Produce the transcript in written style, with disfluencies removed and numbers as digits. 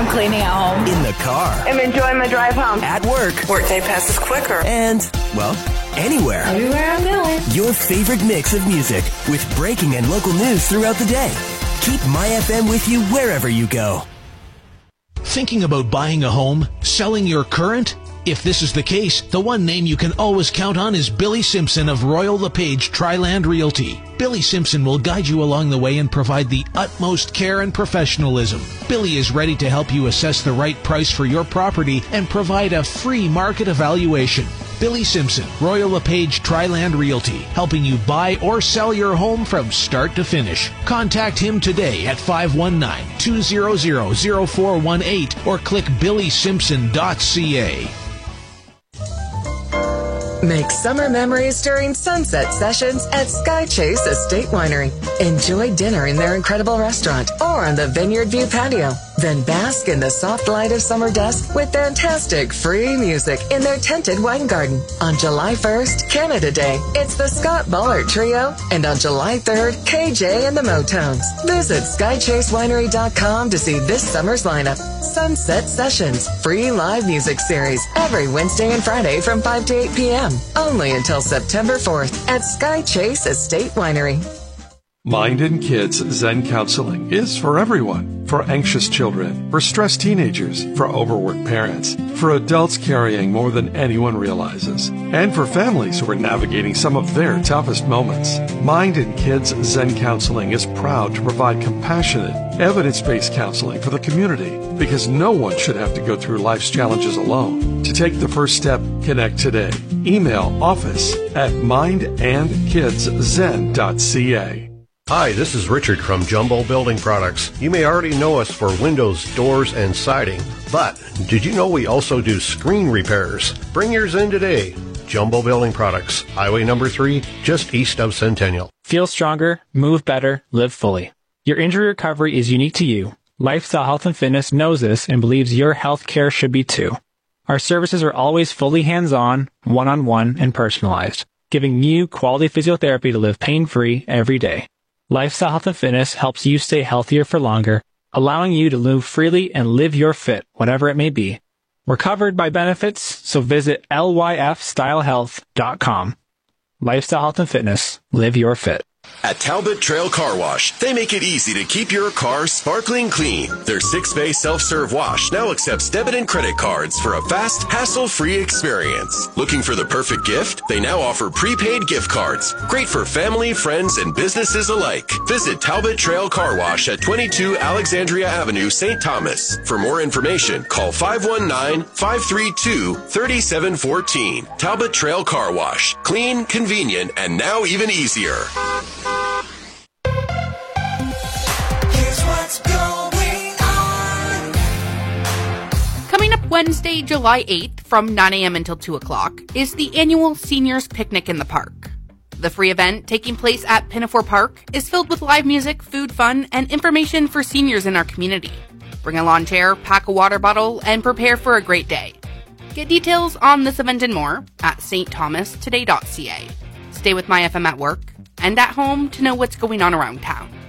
cleaning at home. In the car. I'm enjoying my drive home. At work. Workday passes quicker. And, well, anywhere. Everywhere I'm going. Your favorite mix of music with breaking and local news throughout the day. Keep My FM with you wherever you go. Thinking about buying a home? Selling your current? If this is the case, the one name you can always count on is Billy Simpson of Royal LePage Triland Realty. Billy Simpson will guide you along the way and provide the utmost care and professionalism. Billy is ready to help you assess the right price for your property and provide a free market evaluation. Billy Simpson, Royal LePage Triland Realty, helping you buy or sell your home from start to finish. Contact him today at 519-200-0418 or click billysimpson.ca. Make summer memories during sunset sessions at Sky Chase Estate Winery. Enjoy dinner in their incredible restaurant or on the Vineyard View patio. Then bask in the soft light of summer dusk with fantastic free music in their tented wine garden. On July 1st, Canada Day, it's the Scott Ballard Trio. And on July 3rd, KJ and the Motones. Visit SkyChaseWinery.com to see this summer's lineup. Sunset Sessions, free live music series, every Wednesday and Friday from 5 to 8 p.m. Only until September 4th at Sky Chase Estate Winery. Mind and Kids Zen Counseling is for everyone. For anxious children, for stressed teenagers, for overworked parents, for adults carrying more than anyone realizes, and for families who are navigating some of their toughest moments. Mind and Kids Zen Counseling is proud to provide compassionate, evidence-based counseling for the community because no one should have to go through life's challenges alone. To take the first step, connect today. Email office@mindandkidszen.ca. Hi, this is Richard from Jumbo Building Products. You may already know us for windows, doors, and siding, but did you know we also do screen repairs? Bring yours in today. Jumbo Building Products, Highway number 3, just east of Centennial. Feel stronger, move better, live fully. Your injury recovery is unique to you. Lifestyle Health and Fitness knows this and believes your health care should be too. Our services are always fully hands-on, one-on-one, and personalized, giving you quality physiotherapy to live pain-free every day. Lifestyle Health and Fitness helps you stay healthier for longer, allowing you to move freely and live your fit, whatever it may be. We're covered by benefits, so visit lyfstylehealth.com. Lifestyle Health and Fitness. Live your fit. At Talbot Trail Car Wash, they make it easy to keep your car sparkling clean. Their 6-bay self-serve wash now accepts debit and credit cards for a fast, hassle-free experience. Looking for the perfect gift? They now offer prepaid gift cards. Great for family, friends, and businesses alike. Visit Talbot Trail Car Wash at 22 Alexandria Avenue, St. Thomas. For more information, call 519-532-3714. Talbot Trail Car Wash. Clean, convenient, and now even easier. Coming up Wednesday, July 8th from 9 a.m. until 2 o'clock is the annual Seniors Picnic in the Park. The free event taking place at Pinafore Park is filled with live music, food, fun, and information for seniors in our community. Bring a lawn chair, pack a water bottle, and prepare for a great day. Get details on this event and more at stthomastoday.ca. Stay with My FM at work and at home to know what's going on around town.